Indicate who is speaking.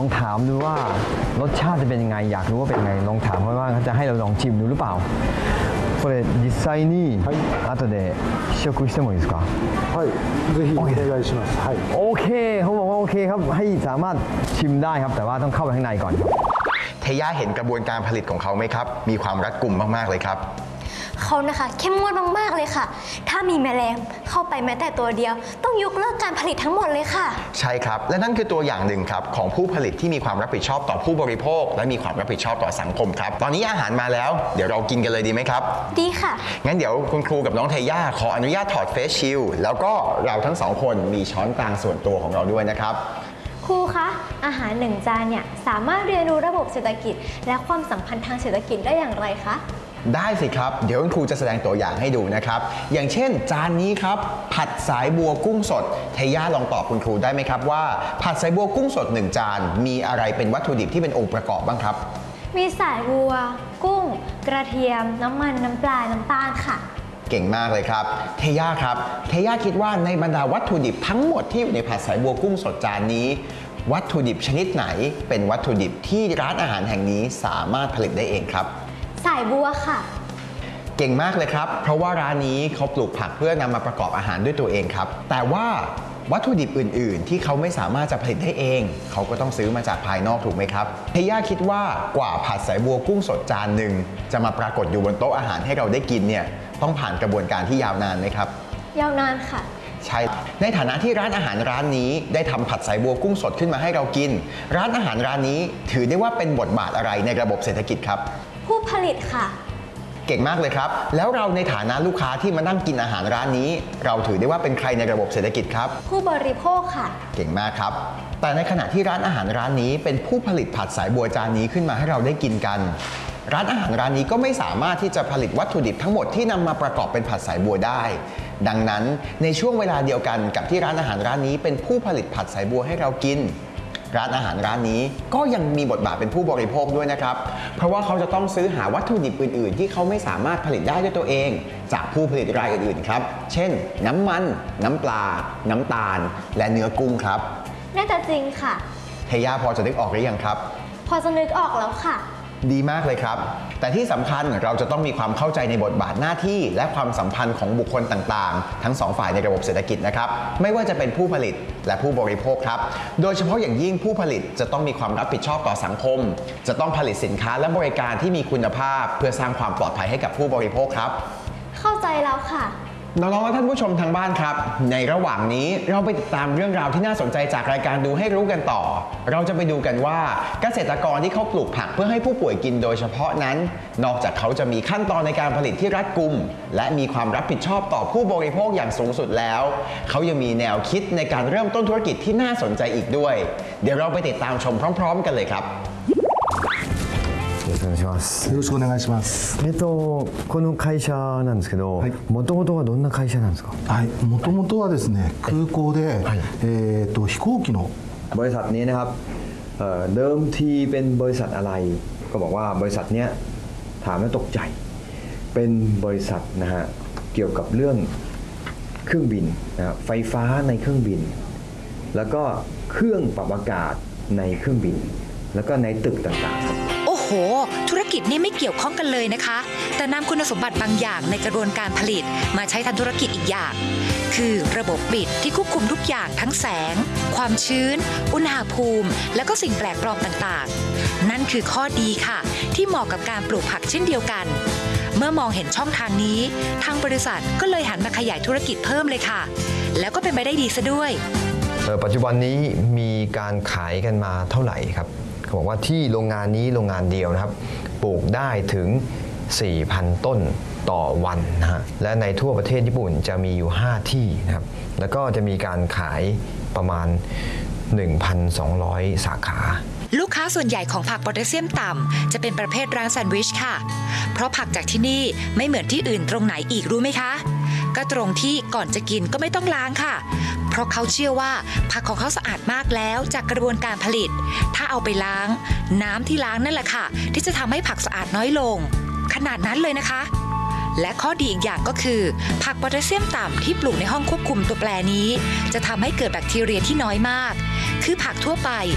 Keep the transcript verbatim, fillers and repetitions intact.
Speaker 1: ถามดูว่ารสชาติจะเป็นยังไงอยากรู้ว่าเป็นยังไงลองถามเขาว่าเขาจะให้เราลองชิมดูหรือเปล่าこれ実際に後で試食してもいいですか
Speaker 2: はいぜひお願いしますはい
Speaker 1: โอเคเขาบอกว่าโอเคครับให้สามารถชิมได้ครับแต่ว่าต้องเข้าไปข้างในก่อน
Speaker 3: เทย่าเห็นกระบวนการผลิตของเขาไหมครับมีความรัดกุมมากๆเลยครับ
Speaker 4: เขานะคะเข้มงวดมากๆเลยค่ะถ้ามีแมลงเข้าไปแม้แต่ตัวเดียวต้องยกเลิกการผลิตทั้งหมดเลยค่ะ
Speaker 3: ใช่ครับและนั่นคือตัวอย่างหนึ่งครับของผู้ผลิตที่มีความรับผิดชอบต่อผู้บริโภคและมีความรับผิดชอบต่อสังคมครับตอนนี้อาหารมาแล้วเดี๋ยวเรากินกันเลยดีไหมครับ
Speaker 4: ดีค่ะ
Speaker 3: งั้นเดี๋ยวคุณครูกับน้องเทย่าขออนุญาตถอดเฟสชิลด์แล้วก็เราทั้งสองคนมีช้อนกลางส่วนตัวของเราด้วยนะครับ
Speaker 4: ครูคะอาหารหนึ่งจานเนี่ยสามารถเรียนรู้ระบบเศรษฐกิจและความสัมพันธ์ทางเศรษฐกิจได้อย่างไรคะ
Speaker 3: ได้สิครับเดี๋ยวคุณครูจะแสดงตัวอย่างให้ดูนะครับอย่างเช่นจานนี้ครับผัดสายบัวกุ้งสดเทย่าลองตอบคุณครูได้ไหมครับว่าผัดสายบัวกุ้งสดหนึ่งจานมีอะไรเป็นวัตถุดิบที่เป็นองค์ประกอบบ้างครับ
Speaker 4: มีสายบัวกุ้งกระเทียมน้ำมันน้ำปลาน้ำตาลค่ะ
Speaker 3: เก่งมากเลยครับเทย่าครับเทย่าคิดว่าในบรรดาวัตถุดิบทั้งหมดที่อยู่ในผัดสายบัวกุ้งสดจานนี้วัตถุดิบชนิดไหนเป็นวัตถุดิบที่ร้านอาหารแห่งนี้สามารถผลิตได้เองครับ
Speaker 4: สายบัวค่ะ
Speaker 3: เก่งมากเลยครับเพราะว่าร้านนี้เขาปลูกผักเพื่อนำมาประกอบอาหารด้วยตัวเองครับแต่ว่าวัตถุดิบอื่นๆที่เขาไม่สามารถจะผลิตได้เองเขาก็ต้องซื้อมาจากภายนอกถูกไหมครับเทย่าคิดว่ากว่าผัดสายบัวกุ้งสดจานหนึ่งจะมาปรากฏอยู่บนโต๊ะอาหารให้เราได้กินเนี่ยต้องผ่านกระบวนการที่ยาวนานไหมครับ
Speaker 4: ยาวนานค่ะ
Speaker 3: ใช่ในฐานะที่ร้านอาหารร้านนี้ได้ทำผัดสายบัวกุ้งสดขึ้นมาให้เรากินร้านอาหารร้านนี้ถือได้ว่าเป็นบทบาทอะไรในระบบเศรษฐกิจครับ
Speaker 4: ผู้ผลิตค่ะ
Speaker 3: เก่งมากเลยครับแล้วเราในฐานะลูกค้าที่มานั่งกินอาหารร้านนี้เราถือได้ว่าเป็นใครในระบบเศรษฐกิจครับ
Speaker 4: ผู้บริโภคค่ะ
Speaker 3: เก่งมากครับแต่ในขณะที่ร้านอาหารร้านนี้เป็นผู้ผลิตผัดสายบัวจานนี้ขึ้นมาให้เราได้กินกันร้านอาหารร้านนี้ก็ไม่สามารถที่จะผลิตวัตถุดิบทั้งหมดที่นำมาประกอบเป็นผัดสายบัวได้ดังนั้นในช่วงเวลาเดียวกันกับที่ร้านอาหารร้านนี้เป็นผู้ผลิตผัดสายบัวให้เรากินร้านอาหารร้านนี้ก็ยังมีบทบาทเป็นผู้บริโภคด้วยนะครับเพราะว่าเขาจะต้องซื้อหาวัตถุดิบอื่นๆที่เขาไม่สามารถผลิตได้ด้วยตัวเองจากผู้ผลิตรายอื่นๆครับเช่นน้ำมันน้ำปลาน้ำตาลและเนื้อกุ้งครับ
Speaker 4: น่าจะจริงค่ะ
Speaker 3: เทย่าพอจะนึกออกหรือยังครับ
Speaker 4: พอจะนึกออกแล้วค่ะ
Speaker 3: ดีมากเลยครับแต่ที่สำคัญเราจะต้องมีความเข้าใจในบทบาทหน้าที่และความสัมพันธ์ของบุคคลต่างๆทั้งสองฝ่ายในระบบเศรษฐกิจนะครับไม่ว่าจะเป็นผู้ผลิตและผู้บริโภคครับโดยเฉพาะอย่างยิ่งผู้ผลิตจะต้องมีความรับผิดชอบต่อสังคมจะต้องผลิตสินค้าและบริการที่มีคุณภาพเพื่อสร้างความปลอดภัยให้กับผู้บริโภคครับ
Speaker 4: เข้าใจแล้วค่ะ
Speaker 3: น้องๆและท่านผู้ชมทางบ้านครับในระหว่างนี้เราไปติดตามเรื่องราวที่น่าสนใจจากรายการดูให้รู้กันต่อเราจะไปดูกันว่าเกษตรกรที่เขาปลูกผักเพื่อให้ผู้ป่วยกินโดยเฉพาะนั้นนอกจากเขาจะมีขั้นตอนในการผลิตที่รัดกุมและมีความรับผิดชอบต่อผู้บริโภคอย่างสูงสุดแล้วเขายังมีแนวคิดในการเริ่มต้นธุรกิจที่น่าสนใจอีกด้วยเดี๋ยวเราไปติดตามชมพร้อมๆกันเลยครับ
Speaker 1: よろしくお願いします。
Speaker 2: よろしくお願いします。
Speaker 1: えっとこの会社なんですけど、もともとはどんな会社なんですか。
Speaker 2: はい、もともとはですね、空港で、はい、えっと飛行機の
Speaker 1: บริษัทนี้นะครับเดิมทีเป็นบริษัทอะไรก็บอกว่าบริษัทเนี้ยถามแล้วตกใจเป็นบริษัทนะฮะเกี่ยวกับเรื่องเครื่องบินนะไฟฟ้าในเครื่องบินแล้วก็เครื่องปรับอากาศในเครื่องบินแล้วก็ในตึกต่างๆครับ
Speaker 5: โอ้โหธุรกิจนี้ไม่เกี่ยวข้องกันเลยนะคะแต่นำคุณสมบัติบางอย่างในกระบวนการผลิตมาใช้ทำธุรกิจอีกอย่างคือระบบปิดที่ควบคุมทุกอย่างทั้งแสงความชื้นอุณหภูมิและก็สิ่งแปลกปลอมต่างๆนั่นคือข้อดีค่ะที่เหมาะกับการปลูกผักเช่นเดียวกันเมื่อมองเห็นช่องทางนี้ทางบริษัทก็เลยหันมาขยายธุรกิจเพิ่มเลยค่ะแล้วก็เป็นไปได้ดีซะด้วย
Speaker 1: ปัจจุบันนี้มีการขายกันมาเท่าไหร่ครับเขาบอกว่าที่โรงงานนี้โรงงานเดียวนะครับปลูกได้ถึง สี่พัน ต้นต่อวันนะฮะและในทั่วประเทศญี่ปุ่นจะมีอยู่ห้าที่นะครับแล้วก็จะมีการขายประมาณ หนึ่งพันสองร้อย สาขา
Speaker 5: ลูกค้าส่วนใหญ่ของผักโพแทสเซียมต่ำจะเป็นประเภทร้านแซนด์วิชค่ะเพราะผักจากที่นี่ไม่เหมือนที่อื่นตรงไหนอีกรู้ไหมคะก็ตรงที่ก่อนจะกินก็ไม่ต้องล้างค่ะเพราะเขาเชื่อว่าผักของเขาสะอาดมากแล้วจากกระบวนการผลิตถ้าเอาไปล้างน้ำที่ล้างนั่นแหละค่ะที่จะทำให้ผักสะอาดน้อยลงขนาดนั้นเลยนะคะและข้อดีอีกอย่างก็คือผักโพแทสเซียมต่ำที่ปลูกในห้องควบคุมตัวแปรนี้จะทำให้เกิดแบคทีเรียที่น้อยมากคือผักทั่วไป